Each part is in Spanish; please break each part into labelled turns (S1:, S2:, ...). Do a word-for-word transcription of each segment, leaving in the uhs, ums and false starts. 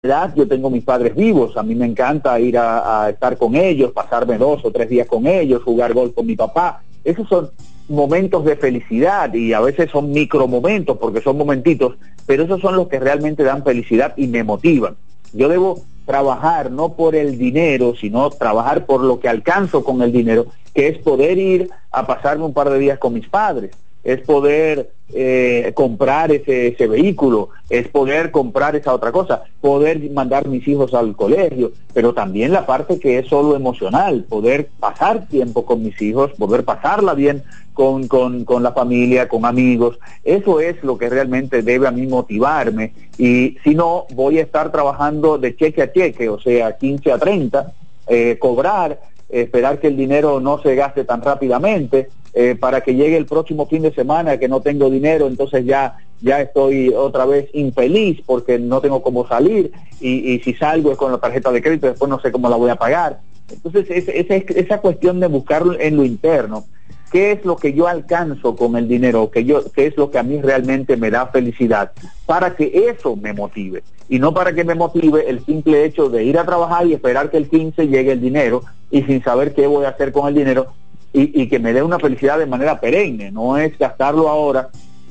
S1: edad yo tengo mis padres vivos, a mí me encanta ir a, a estar con ellos, pasarme dos o tres días con ellos, jugar golf con mi papá. Esos son momentos de felicidad y a veces son micromomentos porque son momentitos, pero esos son los que realmente dan felicidad y me motivan. Yo debo trabajar no por el dinero, sino trabajar por lo que alcanzo con el dinero, que es poder ir a pasarme un par de días con mis padres, es poder eh, comprar ese, ese vehículo, es poder comprar esa otra cosa, poder mandar mis hijos al colegio, pero también la parte que es solo emocional, poder pasar tiempo con mis hijos, poder pasarla bien con, con, con la familia, con amigos. Eso es lo que realmente debe a mí motivarme, y si no, voy a estar trabajando de cheque a cheque, o sea, quince a treinta, eh, cobrar, esperar que el dinero no se gaste tan rápidamente, eh, para que llegue el próximo fin de semana que no tengo dinero, entonces ya ya estoy otra vez infeliz porque no tengo cómo salir, y, y si salgo es con la tarjeta de crédito, después no sé cómo la voy a pagar. Entonces es, es, esa cuestión de buscarlo en lo interno, qué es lo que yo alcanzo con el dinero, que yo, qué es lo que a mí realmente me da felicidad, para que eso me motive, y no para que me motive el simple hecho de ir a trabajar y esperar que el quince llegue el dinero y sin saber qué voy a hacer con el dinero, y, y que me dé una felicidad de manera perenne. No es gastarlo ahora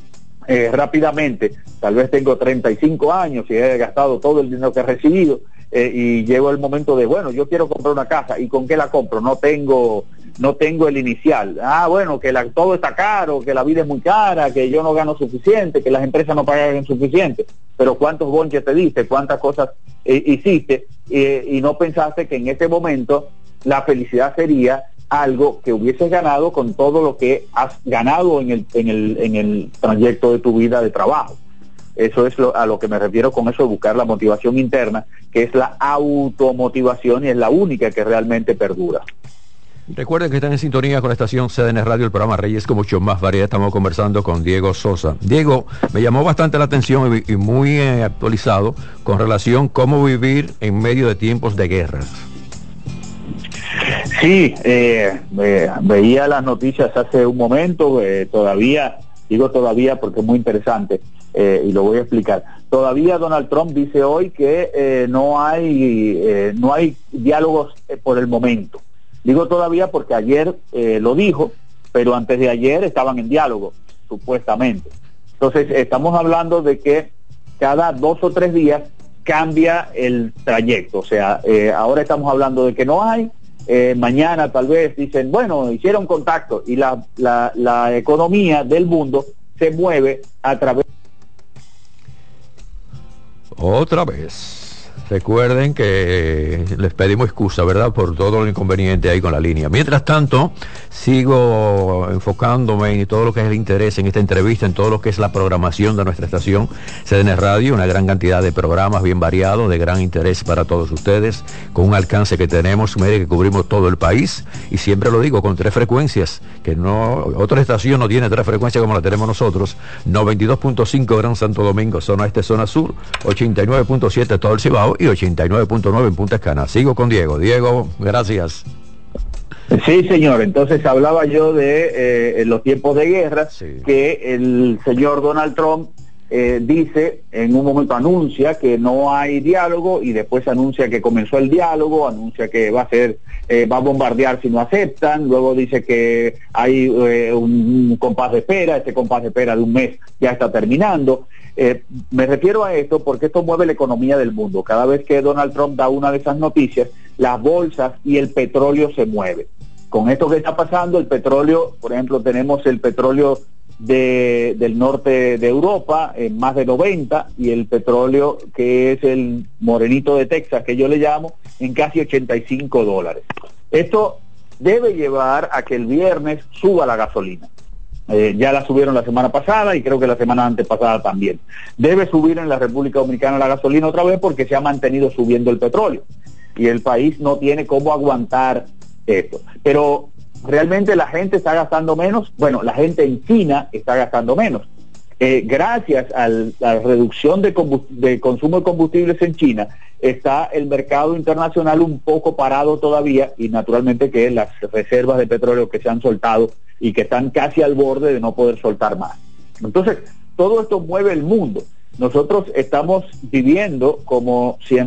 S1: eh, rápidamente. Tal vez tengo treinta y cinco años y he gastado todo el dinero que he recibido, eh, y llego el momento de, bueno, yo quiero comprar una casa, ¿y con qué la compro? No tengo no tengo el inicial. Ah, bueno, que la, todo está caro, que la vida es muy cara, que yo no gano suficiente, que las empresas no pagan suficiente. Pero ¿cuántos bonches te diste? ¿Cuántas cosas eh, hiciste? Eh, y no pensaste que en ese momento la felicidad sería algo que hubieses ganado con todo lo que has ganado en el, en el, en el trayecto de tu vida de trabajo. Eso es lo, a lo que me refiero con eso de buscar la motivación interna, que es la automotivación, y es la única que realmente perdura.
S2: Recuerden que están en sintonía con la estación C D N Radio, el programa Reyes con mucho más variedad. Estamos conversando con Diego Sosa. Diego, me llamó bastante la atención y, y muy eh, actualizado con relación a cómo vivir en medio de tiempos de guerras.
S1: Sí, eh, eh, veía las noticias hace un momento, eh, todavía, digo todavía porque es muy interesante, eh, y lo voy a explicar. Todavía Donald Trump dice hoy que eh, no hay eh, no hay diálogos eh, por el momento. Digo todavía porque ayer eh, lo dijo, pero antes de ayer estaban en diálogo, supuestamente. Entonces estamos hablando de que cada dos o tres días cambia el trayecto, o sea, eh, ahora estamos hablando de que no hay, eh, mañana tal vez dicen, bueno, hicieron contacto, y la, la, la economía del mundo se mueve a través...
S2: Otra vez. Recuerden que les pedimos excusa, ¿verdad?, por todo lo inconveniente ahí con la línea. Mientras tanto, sigo enfocándome en todo lo que es el interés en esta entrevista, en todo lo que es la programación de nuestra estación C D N Radio, una gran cantidad de programas bien variados, de gran interés para todos ustedes, con un alcance que tenemos, mire, que cubrimos todo el país, y siempre lo digo, con tres frecuencias, que no, otra estación no tiene tres frecuencias como la tenemos nosotros. Noventa y dos punto cinco Gran Santo Domingo, zona este, zona sur, ochenta y nueve punto siete todo el Cibao, y ochenta y nueve punto nueve en Punta Cana. Sigo con Diego. Diego, gracias.
S1: Sí, señor. Entonces hablaba yo de eh, los tiempos de guerra, sí, que el señor Donald Trump eh, dice, en un momento anuncia que no hay diálogo, y después anuncia que comenzó el diálogo, anuncia que va a ser, eh, va a bombardear si no aceptan, luego dice que hay eh, un, un compás de espera, este compás de espera de un mes ya está terminando. Eh, me refiero a esto porque esto mueve la economía del mundo. Cada vez que Donald Trump da una de esas noticias, las bolsas y el petróleo se mueven. Con esto que está pasando, el petróleo, por ejemplo, tenemos el petróleo de, del norte de Europa en más de noventa, y el petróleo que es el morenito de Texas, que yo le llamo, en casi ochenta y cinco dólares. Esto debe llevar a que el viernes suba la gasolina. Eh, ya la subieron la semana pasada y creo que la semana antepasada también. Debe subir en la República Dominicana la gasolina otra vez porque se ha mantenido subiendo el petróleo y el país no tiene cómo aguantar esto. Pero realmente la gente está gastando menos. Bueno, la gente en China está gastando menos. Eh, gracias al, a la reducción de, de consumo de combustibles en China, está el mercado internacional un poco parado todavía, y naturalmente que las reservas de petróleo que se han soltado y que están casi al borde de no poder soltar más. Entonces, todo esto mueve el mundo. Nosotros estamos viviendo como siempre